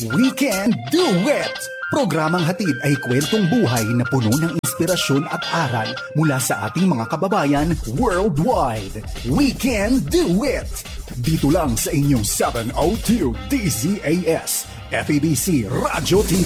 We Can Do It! Programang hatid ay kwentong buhay na puno ng inspirasyon at aral mula sa ating mga kababayan worldwide. We Can Do It! Dito lang sa inyong 702 DZAS, FEBC Radio TV.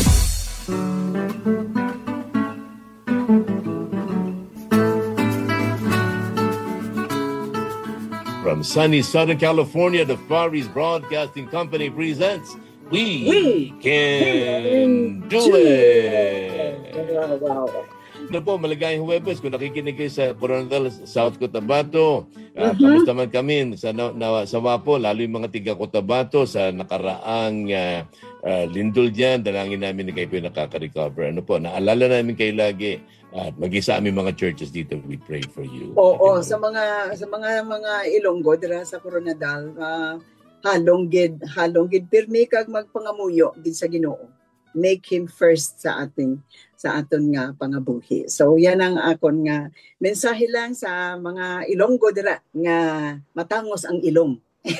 From sunny Southern California, the Far East Broadcasting Company presents We Can Do It! Wow. Ano po, maligayang Huwebes. Kung nakikinig kayo sa Coronadal, South Cotabato, kamusta man kami sa WAPO, lalo yung mga tiga Cotabato sa nakaraang lindol dyan, dalangin namin na kayo po nakaka-recover. Ano po, naalala namin kayo lagi at mag-isa aming mga churches dito, we pray for you. Oo, sa mga Ilonggo dira sa Coronadal, halonggid pirmi kag magpangamuyo din sa Ginoo. Make him first sa aton nga pangabuhi. So yan ang akon nga mensahe lang sa mga Ilonggo dira nga matangos ang ilong.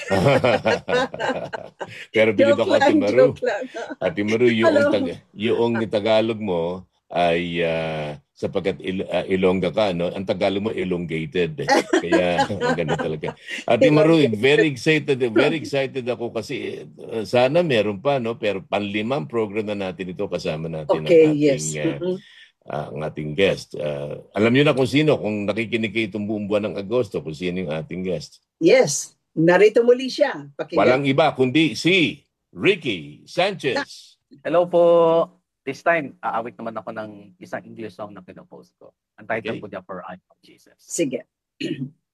Pero bilib ako, Ate Maru, yung Tagalog mo ay sapagkat Ilongga ka, no? Ang Tagalog mo elongated. Kaya maganda talaga. Ate Maru, very excited ako kasi sana meron pa, no? Pero panlimang program na natin ito kasama natin ang ating guest. Alam niyo na kung sino, kung nakikinig kayo itong buong buwan ng Agosto, kung sino yung ating guest. Yes, narito muli siya. Walang iba kundi si Ricky Sanchez. Hello po. This time, aawit naman ako ng isang English song na pinopost ko. Ang title po niya, For I Am Jesus. Sige.